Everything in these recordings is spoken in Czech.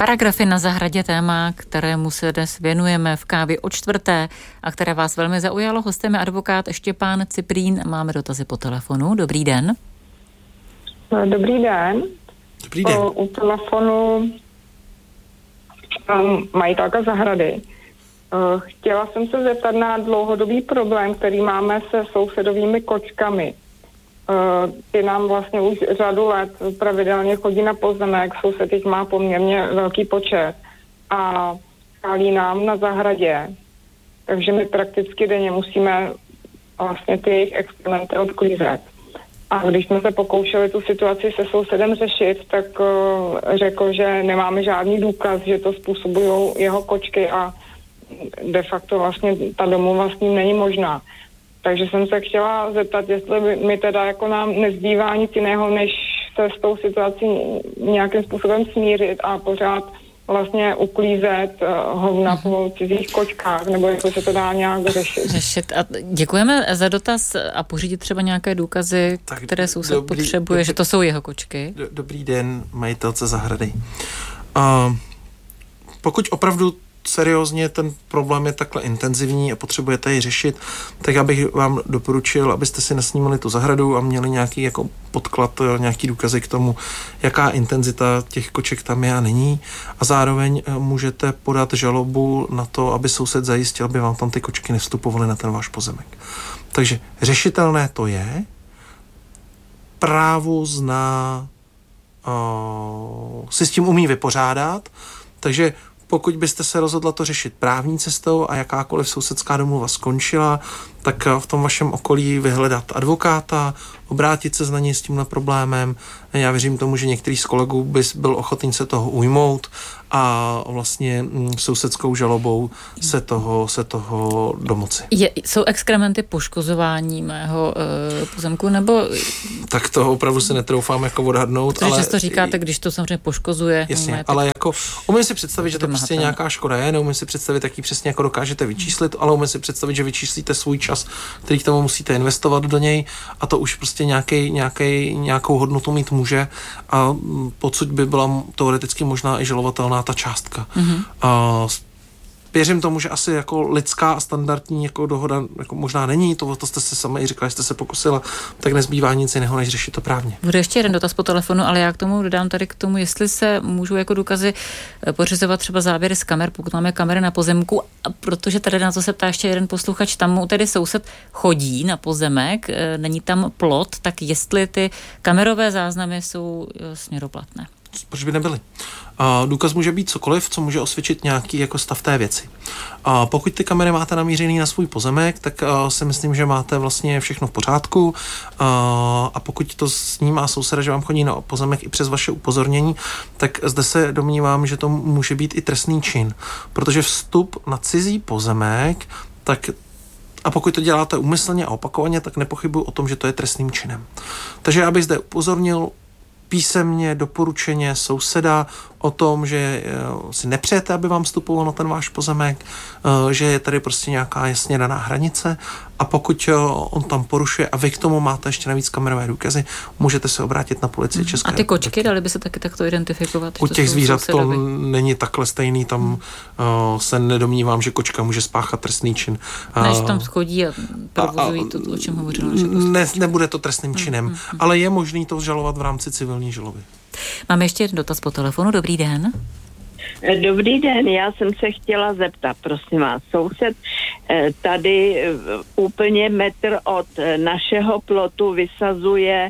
Paragrafy na zahradě, téma, kterému se dnes věnujeme v Kávě o čtvrté a které vás velmi zaujalo. Hostem je advokát Štěpán Ciprín. Máme dotazy po telefonu. Dobrý den. Dobrý den. Dobrý den. U telefonu majitelka zahrady. Chtěla jsem se zeptat na dlouhodobý problém, který máme se sousedovými kočkami. Ty nám vlastně už řadu let pravidelně chodí na pozemek, soused jich má poměrně velký počet a skálí nám na zahradě. Takže my prakticky denně musíme vlastně ty jejich experimenty odklízet. A když jsme se pokoušeli tu situaci se sousedem řešit, tak řekl, že nemáme žádný důkaz, že to způsobují jeho kočky a de facto vlastně ta domluva s ním není možná. Takže jsem se chtěla zeptat, jestli mi teda jako nám nezbývá nic jiného, než se s tou situací nějakým způsobem smířit a pořád vlastně uklízet hovna po cizích kočkách, nebo jestli se to dá nějak řešit. A děkujeme za dotaz a pořídit třeba nějaké důkazy, které soused potřebuje, že to jsou jeho kočky. Dobrý den, majitelce zahrady. Pokud opravdu seriózně ten problém je takhle intenzivní a potřebujete ji řešit, tak já bych vám doporučil, abyste si nasnímali tu zahradu a měli nějaký jako podklad, nějaký důkazy k tomu, jaká intenzita těch koček tam je a není. A zároveň můžete podat žalobu na to, aby soused zajistil, aby vám tam ty kočky nevstupovaly na ten váš pozemek. Takže řešitelné to je. Právo zná, si s tím umí vypořádat, takže pokud byste se rozhodla to řešit právní cestou a jakákoliv sousedská domluva skončila, tak v tom vašem okolí vyhledat advokáta, obrátit se na něj s tímhle problémem. Já věřím tomu, že některý z kolegů by byl ochotný se toho ujmout a vlastně sousedskou žalobou se toho domoci. Jsou exkrementy poškozování mého pozemku, nebo... Tak to opravdu si netroufám jako odhadnout. Protože často říkáte, když to samozřejmě poškozuje. Jasně, ale jako umím si představit, že to prostě nějaká škoda je, neumím si představit, jaký přesně jako dokážete vyčíslit, ale umím si představit, že vyčíslíte svůj čas, který k tomu musíte investovat do něj a to už prostě nějakou hodnotu mít může a pocud by byla teoreticky možná i žalovatelná ta částka. Mm-hmm. Věřím tomu, že asi jako lidská a standardní jako dohoda jako možná není, to jste se sama i říkala, že jste se pokusila, tak nezbývá nic jiného, než řešit to právně. Bude ještě jeden dotaz po telefonu, ale já k tomu dodám tady k tomu, jestli se můžou jako důkazy pořizovat třeba záběry z kamer, pokud máme kamery na pozemku, protože tady na to se ptá ještě jeden posluchač, tam mu tedy soused chodí na pozemek, není tam plot, tak jestli ty kamerové záznamy jsou směroplatné. Proč by nebyly? Důkaz může být cokoliv, co může osvědčit nějaký jako stav té věci. Pokud ty kamery máte namířený na svůj pozemek, tak si myslím, že máte vlastně všechno v pořádku a pokud to snímá souseda, že vám chodí na pozemek i přes vaše upozornění, tak zde se domnívám, že to může být i trestný čin, protože vstup na cizí pozemek, tak a pokud to děláte úmyslně a opakovaně, tak nepochybuji o tom, že to je trestným činem. Takže já bych zde upozornil písemně, doporučeně souseda o tom, že si nepřejete, aby vám vstupovalo na ten váš pozemek, že je tady prostě nějaká jasně daná hranice a pokud on tam porušuje a vy k tomu máte ještě navíc kamerové důkazy, můžete se obrátit na policii České republiky. A ty kočky dali by se taky takto identifikovat? U těch zvířat sousedovi. To není takhle stejný, tam se nedomnívám, že kočka může spáchat trestný čin. Než tam schodí a provozují to, o čem hovořila. Nebude to trestným činem, ale je možný to žalovat v rámci civilní žaloby. Máme ještě jeden dotaz po telefonu. Dobrý den. Dobrý den, já jsem se chtěla zeptat, prosím vás, soused tady úplně metr od našeho plotu vysazuje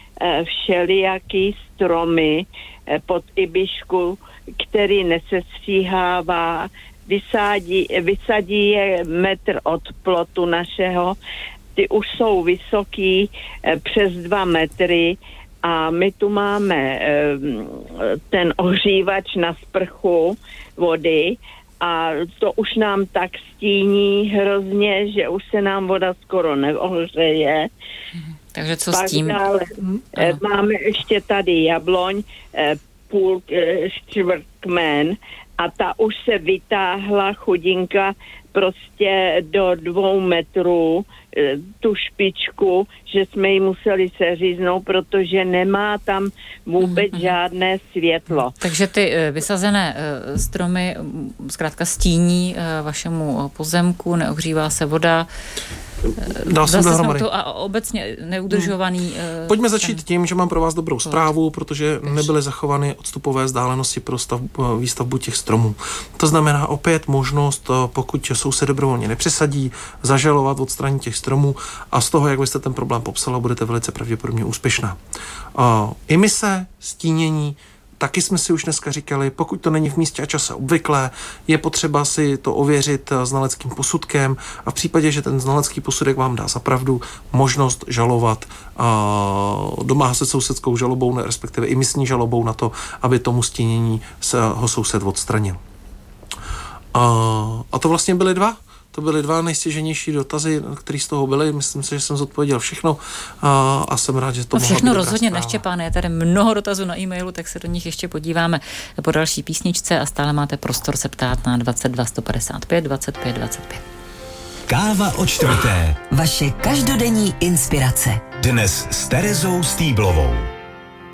všelijaký stromy pod Ibišku, který nesestříhává, vysadí je metr od plotu našeho, ty už jsou vysoký přes 2 metry, a my tu máme ten ohřívač na sprchu vody a to už nám tak stíní hrozně, že už se nám voda skoro neohřeje. Takže co s tím? Dále, máme ještě tady jabloň, půl čtvrt kmen a ta už se vytáhla chudinka prostě do 2 metrů tu špičku, že jsme ji museli seříznout, protože nemá tam vůbec žádné světlo. Takže ty vysazené stromy zkrátka stíní vašemu pozemku, neohřívá se voda. Dal jsem dohromady. A obecně neudržovaný... Pojďme začít tím, že mám pro vás dobrou zprávu, protože nebyly zachovány odstupové vzdálenosti pro výstavbu těch stromů. To znamená opět možnost, pokud soused dobrovolně nepřesadí, zažalovat odstranění těch stromů a z toho, jak byste ten problém popsala, budete velice pravděpodobně úspěšná. Emise, stínění, taky jsme si už dneska říkali, pokud to není v místě a čase obvyklé, je potřeba si to ověřit znaleckým posudkem a v případě, že ten znalecký posudek vám dá za pravdu, možnost žalovat, domáhat se sousedskou žalobou, respektive i místní žalobou na to, aby tomu stínění se ho soused odstranil. A to vlastně byly dva. To byly dva nejstěženější dotazy, které z toho byly. Myslím si, že jsem zodpověděl všechno a jsem rád, že to mohla všechno být rozhodně ne, Štěpáne, je tady mnoho dotazů na e-mailu, tak se do nich ještě podíváme po další písničce a stále máte prostor se ptát na 22 155 25 25. Káva od čtvrté. Vaše každodenní inspirace. Dnes s Terezou Stýblovou.